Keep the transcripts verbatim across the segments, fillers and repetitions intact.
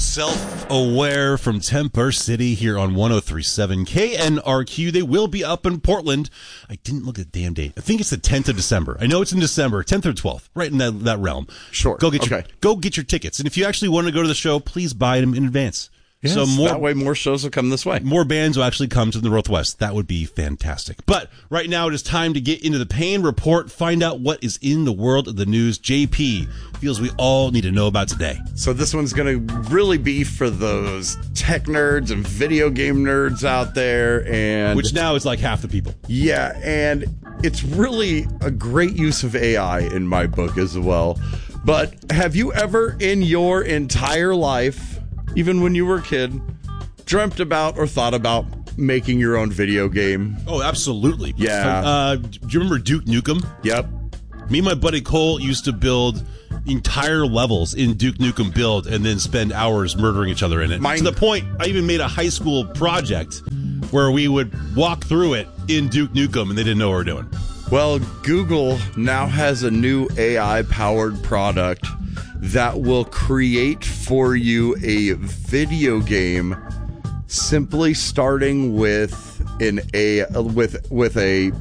Self-Aware from Temper City here on one oh three point seven K N R Q. They will be up in Portland. I didn't look at the damn date. I think it's the tenth of December. I know it's in December, tenth or twelfth, right in that, that realm. Sure. Go get okay. your go get your tickets. And if you actually want to go to the show, please buy them in advance. Yes, so more, that way more shows will come this way. More bands will actually come to the Northwest. That would be fantastic. But right now it is time to get into the Pain Report, find out what is in the world of the news. J P feels we all need to know about today. So this one's going to really be for those tech nerds and video game nerds out there. and Which now is like half the people. Yeah, and it's really a great use of A I in my book as well. But have you ever in your entire life, even when you were a kid, dreamt about or thought about making your own video game? Oh, absolutely. Yeah. Uh, do you remember Duke Nukem? Yep. Me and my buddy Cole used to build entire levels in Duke Nukem Build and then spend hours murdering each other in it. Mine- to the point, I even made a high school project where we would walk through it in Duke Nukem and they didn't know what we were doing. Well, Google now has a new A I-powered product that will create for you a video game simply starting with an a with with a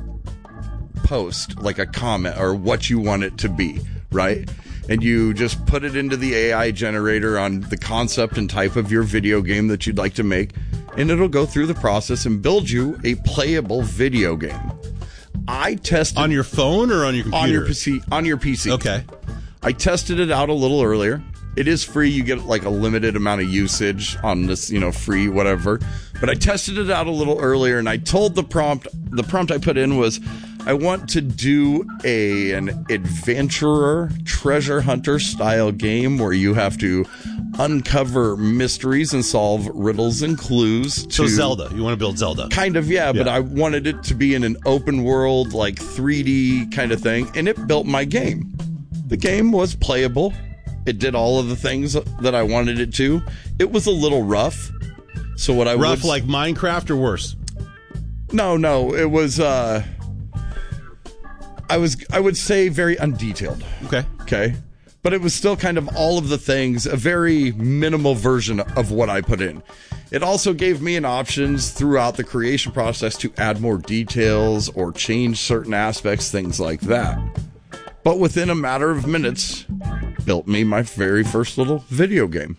post, like a comment or what you want it to be, right? And you just put it into the A I generator on the concept and type of your video game that you'd like to make, and it'll go through the process and build you a playable video game. I tested on your phone or on your computer? On your P C. On your P C. Okay. I tested it out a little earlier. It is free. You get like a limited amount of usage on this, you know, free whatever. But I tested it out a little earlier, and I told the prompt, the prompt I put in was, I want to do a an adventurer, treasure hunter style game where you have to uncover mysteries and solve riddles and clues. To, so Zelda. You want to build Zelda. Kind of, yeah, yeah. But I wanted it to be in an open world, like three D kind of thing, and it built my game. The game was playable. It did all of the things that I wanted it to. It was a little rough. So what I rough would, like Minecraft or worse? No, no. It was. Uh, I was. I would say very undetailed. Okay. Okay. But it was still kind of all of the things. A very minimal version of what I put in. It also gave me an options throughout the creation process to add more details or change certain aspects, things like that. But within a matter of minutes, built me my very first little video game.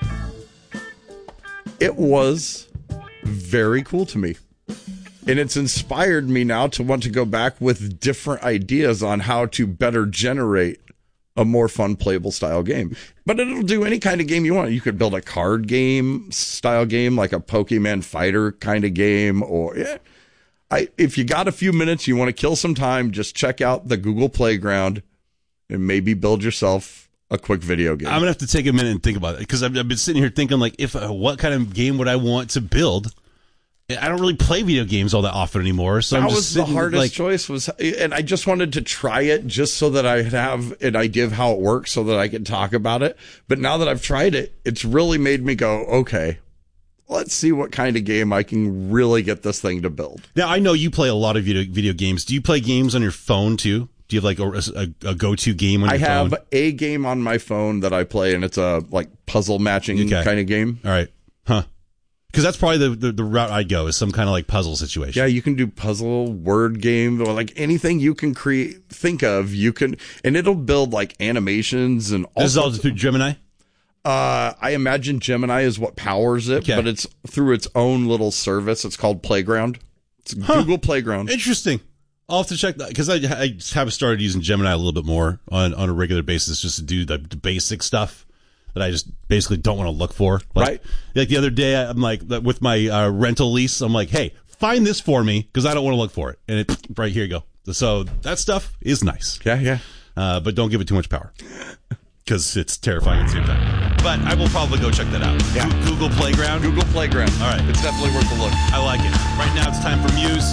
It was very cool to me. And it's inspired me now to want to go back with different ideas on how to better generate a more fun playable style game. But it'll do any kind of game you want. You could build a card game style game, like a Pokemon Fighter kind of game, or yeah. I, if you got a few minutes, you want to kill some time, just check out the Google Playground and maybe build yourself a quick video game. I'm going to have to take a minute and think about it because I've, I've been sitting here thinking, like, if uh, what kind of game would I want to build? I don't really play video games all that often anymore. So that I'm just was sitting, the hardest like, choice was, and I just wanted to try it just so that I have an idea of how it works so that I can talk about it. But now that I've tried it, it's really made me go, okay, let's see what kind of game I can really get this thing to build. Now, I know you play a lot of video, video games. Do you play games on your phone too? Do you have like a, a, a go-to game on your I phone? have a game on my phone that I play, and it's a like puzzle matching okay. kind of game. All right. Huh. Because that's probably the, the, the route I'd go, is some kind of like puzzle situation. Yeah, you can do puzzle, word game, or like anything you can create, think of, you can, and it'll build like animations and all. This is all through Gemini? Uh, I imagine Gemini is what powers it, okay. But it's through its own little service. It's called Playground. It's huh. Google Playground. Interesting. I'll have to check that because I, I have started using Gemini a little bit more on, on a regular basis just to do the, the basic stuff that I just basically don't want to look for. Like, right. Like the other day, I'm like, with my uh, rental lease, I'm like, hey, find this for me because I don't want to look for it. And it, right here you go. So that stuff is nice. Yeah, yeah. Uh, but don't give it too much power because it's terrifying at the same time. But I will probably go check that out. Yeah. Google Playground. Google Playground. All right. It's definitely worth a look. I like it. Right now it's time for Muse.